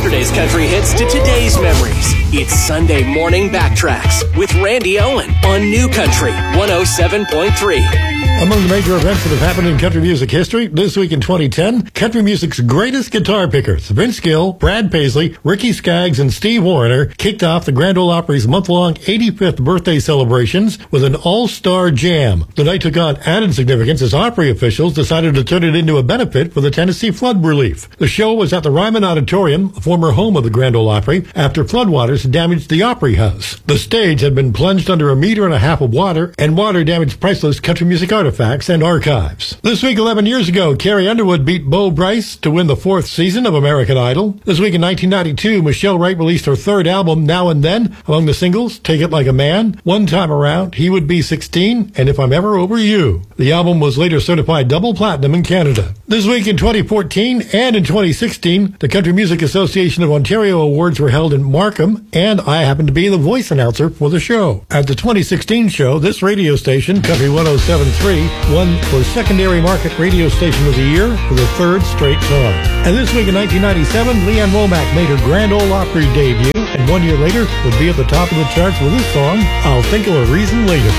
yesterday's country hits to today's memories. It's Sunday Morning Backtracks with Randy Owen on New Country 107.3. Among the major events that have happened in country music history, this week in 2010, country music's greatest guitar pickers, Vince Gill, Brad Paisley, Ricky Skaggs, and Steve Wariner, kicked off the Grand Ole Opry's month-long 85th birthday celebrations with an all-star jam. The night took on added significance as Opry officials decided to turn it into a benefit for the Tennessee flood relief. The show was at the Ryman Auditorium, a former home of the Grand Ole Opry, after floodwaters damaged the Opry House. The stage had been plunged under 1.5 meters of water, and water damaged priceless country music artifacts and archives. This week, 11 years ago, Carrie Underwood beat Bo Bryce to win the 4th season of American Idol. This week in 1992, Michelle Wright released her 3rd album, Now and Then. Among the singles, Take It Like a Man, One Time Around, He Would Be 16, and If I'm Ever Over You. The album was later certified double platinum in Canada. This week in 2014 and in 2016, the Country Music Association of Ontario Awards were held in Markham, and I happened to be the voice announcer for the show. At the 2016 show, this radio station, Country 107.3, won for Secondary Market Radio Station of the Year for the 3rd straight time. And this week in 1997, Leanne Womack made her Grand Ole Opry debut, and 1 year later would be at the top of the charts with this song, I'll Think of a Reason Later.